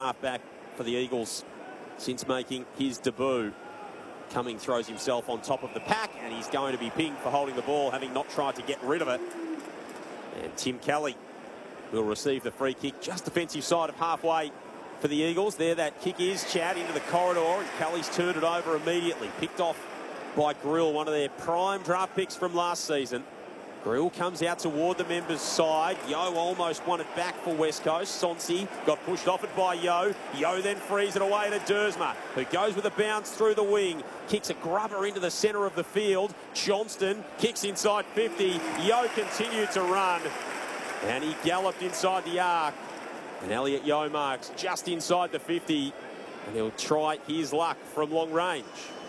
half-back for the Eagles since making his debut. Cumming throws himself on top of the pack, and he's going to be pinged for holding the ball, having not tried to get rid of it. And Tim Kelly will receive the free kick, just defensive side of halfway for the Eagles. There that kick is, Chad, into the corridor, and Kelly's turned it over immediately. Picked off by Grill, one of their prime draft picks from last season. Grill comes out toward the members' side. Yeo almost won it back for West Coast. Sonsi got pushed off it by Yeo. Yeo then frees it away to Dersma, who goes with a bounce through the wing. Kicks a grubber into the centre of the field. Johnston kicks inside 50. Yeo continued to run, and he galloped inside the arc. And Elliot Yeo marks just inside the 50, and he'll try his luck from long range.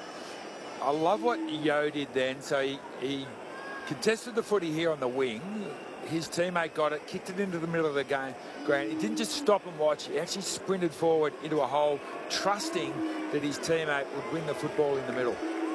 I love what Yeo did then. So he contested the footy here on the wing. His teammate got it, kicked it into the middle of the game. Grant, he didn't just stop and watch. He actually sprinted forward into a hole, trusting that his teammate would win the football in the middle.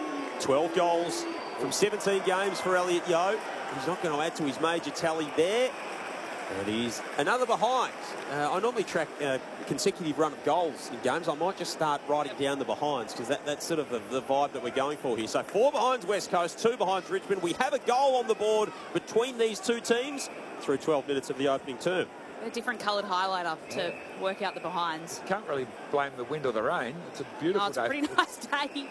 12 goals from 17 games for Elliot Yeo. He's not going to add to his major tally there. And he's another behind. I normally track consecutive run of goals in games. I might just start writing down the behinds, because that's sort of the vibe that we're going for here. So 4 behinds West Coast, 2 behinds Richmond. We have a goal on the board between these two teams through 12 minutes of the opening term. A different coloured highlighter to work out the behinds. Can't really blame the wind or the rain. It's a beautiful it's a pretty nice day.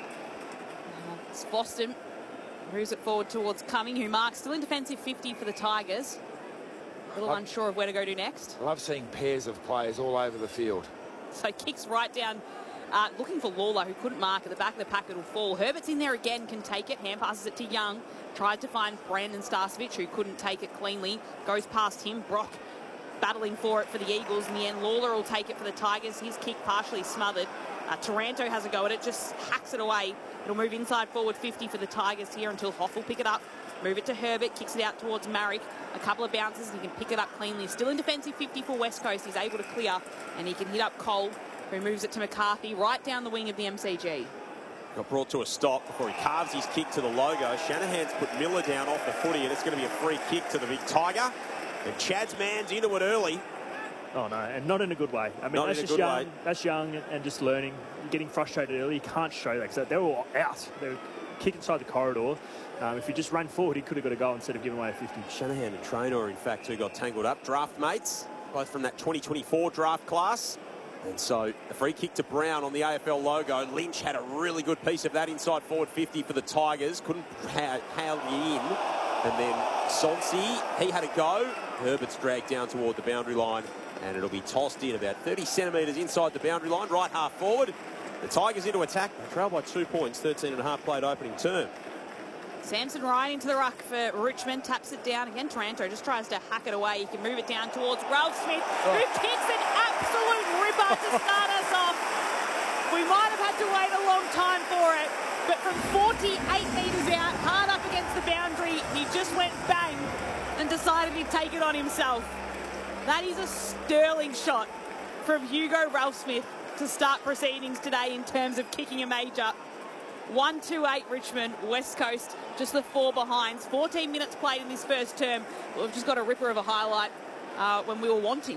It's Boston. Moves it forward towards Cumming, who marks still in defensive 50 for the Tigers. A little unsure of where to go to next. I love seeing pairs of players all over the field. So kicks right down, looking for Lawler, who couldn't mark. At the back of the pack, it'll fall. Herbert's in there again, can take it. Hand passes it to Young. Tried to find Brandon Starcevich, who couldn't take it cleanly. Goes past him. Brock battling for it for the Eagles. In the end, Lawler will take it for the Tigers. His kick partially smothered. Taranto has a go at it, just hacks it away. It'll move inside forward 50 for the Tigers here until Hoff will pick it up. Move it to Herbert, kicks it out towards Marrick. A couple of bounces, and he can pick it up cleanly. Still in defensive 50 for West Coast. He's able to clear, and he can hit up Cole, who moves it to McCarthy right down the wing of the MCG. Got brought to a stop before he carves his kick to the logo. Shanahan's put Miller down off the footy, and it's going to be a free kick to the big Tiger. And Chad's man's into it early. Oh, no, and not in a good way. I mean, that's just young. That's young and just learning. Getting frustrated early, you can't show that, because they were all out. They were kicked inside the corridor. If he just ran forward, he could have got a goal instead of giving away a 50. Shanahan and Traynor, in fact, who got tangled up. Draft mates, both from that 2024 draft class. And so a free kick to Brown on the AFL logo. Lynch had a really good piece of that inside forward 50 for the Tigers. Couldn't hail you in. And then Sonsi, he had a go. Herbert's dragged down toward the boundary line, and it'll be tossed in about 30 centimetres inside the boundary line, right half forward. The Tigers into attack. They trail by 2 points, 13.5 played opening term. Samson Ryan into the ruck for Richmond, taps it down again. Taranto just tries to hack it away. He can move it down towards Ralph Smith, who kicks an absolute ripper to start us off. We might have had to wait a long time for it, but from 48 metres out, hard up against the boundary, he just went bang and decided he'd take it on himself. That is a sterling shot from Hugo Ralph Smith to start proceedings today in terms of kicking a major. 1-2-8 Richmond, West Coast, just the 4 behinds. 14 minutes played in this first term. We've just got a ripper of a highlight when we were wanting.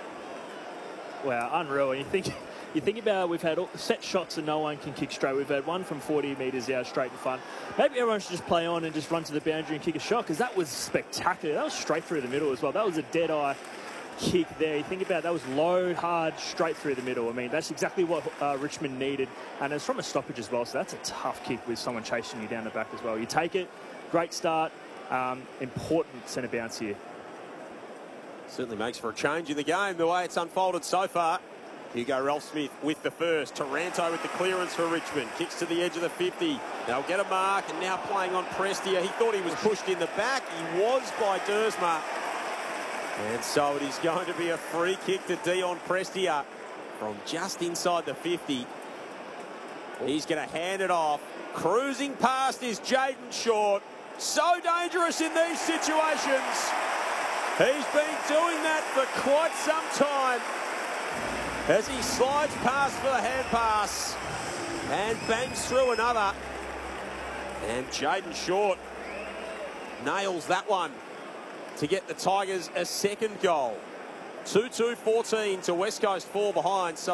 Wow, unreal. And you think about it, we've had set shots and no one can kick straight. We've had one from 40 metres out straight in front. Maybe everyone should just play on and just run to the boundary and kick a shot, because that was spectacular. That was straight through the middle as well. That was a dead-eye kick there. You think about it, that was low, hard, straight through the middle. I mean, that's exactly what Richmond needed, and it's from a stoppage as well, so that's a tough kick with someone chasing you down the back as well. You take it, great start, important centre bounce here. Certainly makes for a change in the game, the way it's unfolded so far. Hugo Ralph Smith with the first. Taranto with the clearance for Richmond. Kicks to the edge of the 50. They'll get a mark, and now playing on Prestia. He thought he was pushed in the back. He was by Dersma. And so it is going to be a free kick to Dion Prestia from just inside the 50. He's going to hand it off. Cruising past is Jaden Short. So dangerous in these situations. He's been doing that for quite some time, as he slides past for the hand pass and bangs through another. And Jaden Short nails that one to get the Tigers a second goal. 2-2-14 to West Coast 4 behind. So